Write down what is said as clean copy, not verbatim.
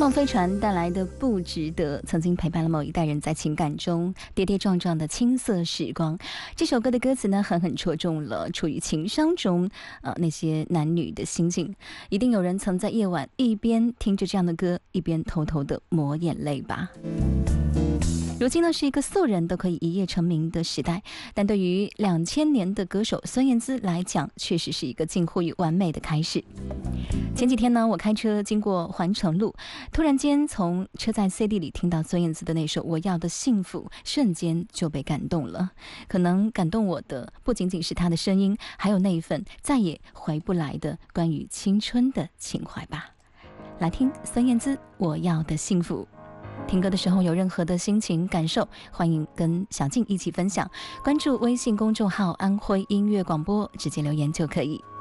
孟飞船带来的不值得，曾经陪伴了某一代人在情感中跌跌撞撞的青涩时光。这首歌的歌词呢，狠狠戳中了处于情伤中那些男女的心境。一定有人曾在夜晚一边听着这样的歌，一边偷偷的抹眼泪吧。如今呢，是一个素人都可以一夜成名的时代，但对于2000年的歌手孙燕姿来讲，确实是一个近乎于完美的开始。前几天呢，我开车经过环城路，突然间从车载 CD 里听到孙燕姿的那首《我要的幸福》，瞬间就被感动了。可能感动我的不仅仅是她的声音，还有那一份再也回不来的关于青春的情怀吧。来听孙燕姿《我要的幸福》。听歌的时候有任何的心情感受，欢迎跟小静一起分享，关注微信公众号安徽音乐广播，直接留言就可以。